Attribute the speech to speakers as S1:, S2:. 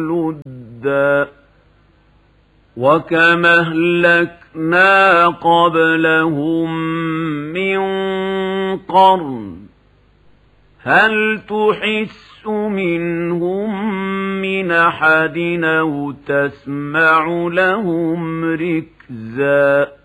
S1: لُدًّا وَكَمْ أَهْلَكْنَا قَبْلَهُم مِّن قَرْنٍ هَلْ تُحِسُّ مِنْهُم مِّنْ أَحَدٍ أَوْ تَسْمَعُ لَهُمْ رِكْزًا